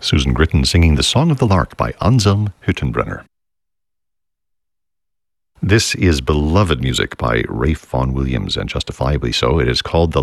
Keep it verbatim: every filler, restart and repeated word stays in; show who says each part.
Speaker 1: Susan Gritton singing The Song of the Lark by Anselm Hüttenbrenner. This is beloved music by Ralph Vaughan Williams, and justifiably so. It is called The